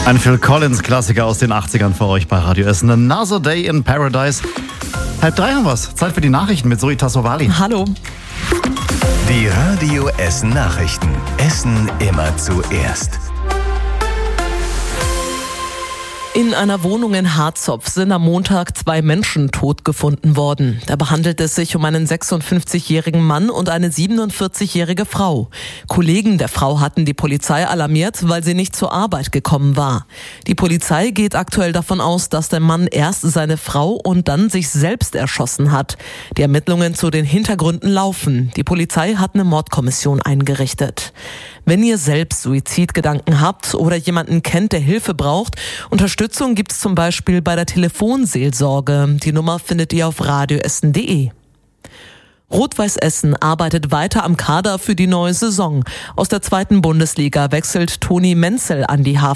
Ein Phil Collins-Klassiker aus den 80ern für euch bei Radio Essen. Another Day in Paradise. 2:30 haben wir's. Zeit für die Nachrichten mit Zoe Tassovali. Hallo. Die Radio Essen Nachrichten. Essen immer zuerst. In einer Wohnung in Harzopf sind am Montag 2 Menschen tot gefunden worden. Dabei handelt es sich um einen 56-jährigen Mann und eine 47-jährige Frau. Kollegen der Frau hatten die Polizei alarmiert, weil sie nicht zur Arbeit gekommen war. Die Polizei geht aktuell davon aus, dass der Mann erst seine Frau und dann sich selbst erschossen hat. Die Ermittlungen zu den Hintergründen laufen. Die Polizei hat eine Mordkommission eingerichtet. Wenn ihr selbst Suizidgedanken habt oder jemanden kennt, der Hilfe braucht, Unterstützung gibt es zum Beispiel bei der Telefonseelsorge. Die Nummer findet ihr auf radioessen.de. Rot-Weiß Essen arbeitet weiter am Kader für die neue Saison. Aus der 2. Bundesliga wechselt Toni Menzel an die